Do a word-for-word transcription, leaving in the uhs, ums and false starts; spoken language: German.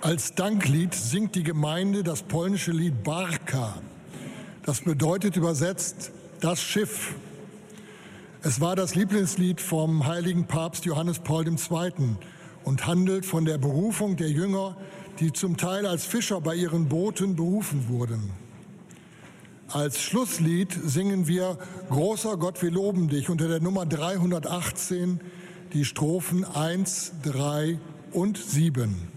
Als Danklied singt die Gemeinde das polnische Lied Barka. Das bedeutet übersetzt das Schiff. Es war das Lieblingslied vom heiligen Papst Johannes Paul der Zweite. und handelt von der Berufung der Jünger, die zum Teil als Fischer bei ihren Booten berufen wurden. Als Schlusslied singen wir Großer Gott, wir loben dich unter der Nummer dreihundertachtzehn, die Strophen eins, drei und sieben.